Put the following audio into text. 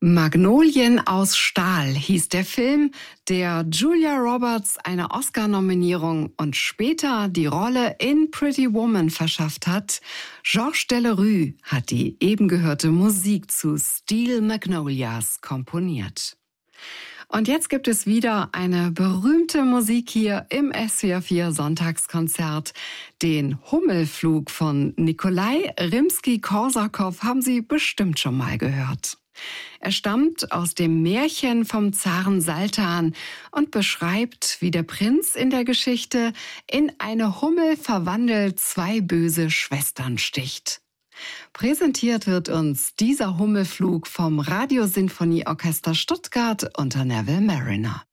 Magnolien aus Stahl hieß der Film, der Julia Roberts eine Oscar-Nominierung und später die Rolle in Pretty Woman verschafft hat. Georges Delerue hat die eben gehörte Musik zu Steel Magnolias komponiert. Und jetzt gibt es wieder eine berühmte Musik hier im SWR 4 Sonntagskonzert. Den Hummelflug von Nikolai Rimski-Korsakow haben Sie bestimmt schon mal gehört. Er stammt aus dem Märchen vom Zaren Saltan und beschreibt, wie der Prinz in der Geschichte in eine Hummel verwandelt zwei böse Schwestern sticht. Präsentiert wird uns dieser Hummelflug vom Radiosinfonieorchester Stuttgart unter Neville Marriner.